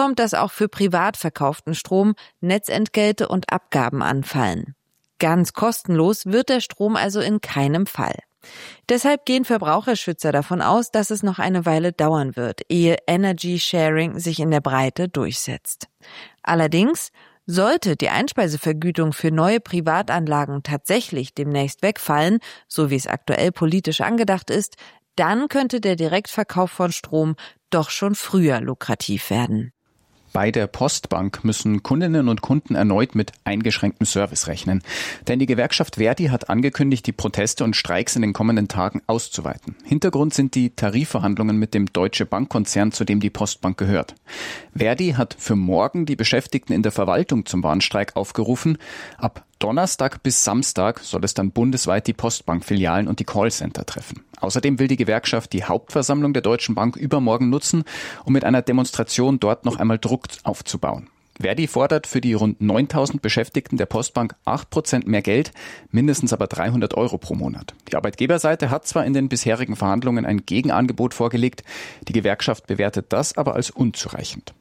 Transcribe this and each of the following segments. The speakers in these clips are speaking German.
kommt, dass auch für privat verkauften Strom Netzentgelte und Abgaben anfallen. Ganz kostenlos wird der Strom also in keinem Fall. Deshalb gehen Verbraucherschützer davon aus, dass es noch eine Weile dauern wird, ehe Energy Sharing sich in der Breite durchsetzt. Allerdings sollte die Einspeisevergütung für neue Privatanlagen tatsächlich demnächst wegfallen, so wie es aktuell politisch angedacht ist, dann könnte der Direktverkauf von Strom doch schon früher lukrativ werden. Bei der Postbank müssen Kundinnen und Kunden erneut mit eingeschränktem Service rechnen. Denn die Gewerkschaft ver.di hat angekündigt, die Proteste und Streiks in den kommenden Tagen auszuweiten. Hintergrund sind die Tarifverhandlungen mit dem Deutsche Bankkonzern, zu dem die Postbank gehört. ver.di hat für morgen die Beschäftigten in der Verwaltung zum Warnstreik aufgerufen. Ab Donnerstag bis Samstag soll es dann bundesweit die Postbank-Filialen und die Callcenter treffen. Außerdem will die Gewerkschaft die Hauptversammlung der Deutschen Bank übermorgen nutzen, um mit einer Demonstration dort noch einmal Druck aufzubauen. ver.di fordert für die rund 9.000 Beschäftigten der Postbank 8% mehr Geld, mindestens aber 300 € pro Monat. Die Arbeitgeberseite hat zwar in den bisherigen Verhandlungen ein Gegenangebot vorgelegt, die Gewerkschaft bewertet das aber als unzureichend.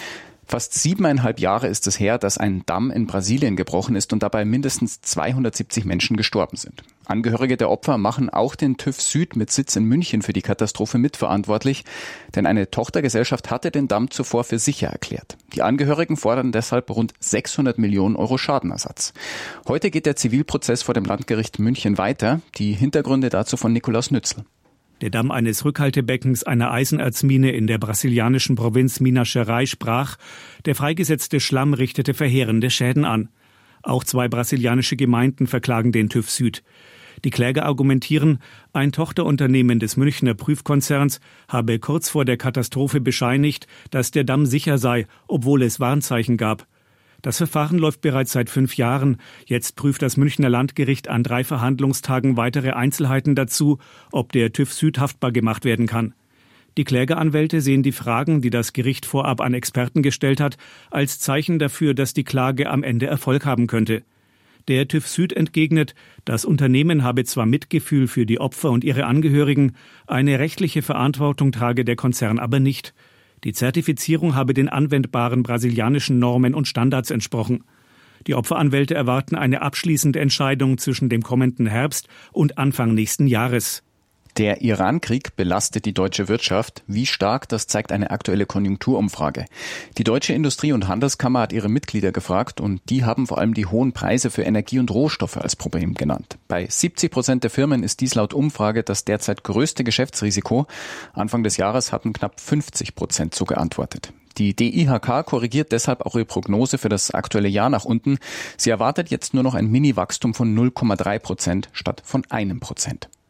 Fast 7,5 Jahre ist es her, dass ein Damm in Brasilien gebrochen ist und dabei mindestens 270 Menschen gestorben sind. Angehörige der Opfer machen auch den TÜV Süd mit Sitz in München für die Katastrophe mitverantwortlich, denn eine Tochtergesellschaft hatte den Damm zuvor für sicher erklärt. Die Angehörigen fordern deshalb rund 600 Millionen € Schadenersatz. Heute geht der Zivilprozess vor dem Landgericht München weiter. Die Hintergründe dazu von Nikolaus Nützl. Der Damm eines Rückhaltebeckens einer Eisenerzmine in der brasilianischen Provinz Minas Gerais brach. Der freigesetzte Schlamm richtete verheerende Schäden an. Auch 2 brasilianische Gemeinden verklagen den TÜV Süd. Die Kläger argumentieren, ein Tochterunternehmen des Münchner Prüfkonzerns habe kurz vor der Katastrophe bescheinigt, dass der Damm sicher sei, obwohl es Warnzeichen gab. Das Verfahren läuft bereits seit 5 Jahren. Jetzt prüft das Münchner Landgericht an 3 Verhandlungstagen weitere Einzelheiten dazu, ob der TÜV Süd haftbar gemacht werden kann. Die Klägeranwälte sehen die Fragen, die das Gericht vorab an Experten gestellt hat, als Zeichen dafür, dass die Klage am Ende Erfolg haben könnte. Der TÜV Süd entgegnet, das Unternehmen habe zwar Mitgefühl für die Opfer und ihre Angehörigen, eine rechtliche Verantwortung trage der Konzern aber nicht. Die Zertifizierung habe den anwendbaren brasilianischen Normen und Standards entsprochen. Die Opferanwälte erwarten eine abschließende Entscheidung zwischen dem kommenden Herbst und Anfang nächsten Jahres. Der Iran-Krieg belastet die deutsche Wirtschaft. Wie stark, das zeigt eine aktuelle Konjunkturumfrage. Die Deutsche Industrie- und Handelskammer hat ihre Mitglieder gefragt und die haben vor allem die hohen Preise für Energie und Rohstoffe als Problem genannt. Bei 70% der Firmen ist dies laut Umfrage das derzeit größte Geschäftsrisiko. Anfang des Jahres hatten knapp 50% so geantwortet. Die DIHK korrigiert deshalb auch ihre Prognose für das aktuelle Jahr nach unten. Sie erwartet jetzt nur noch ein Mini-Wachstum von 0,3% statt von 1%.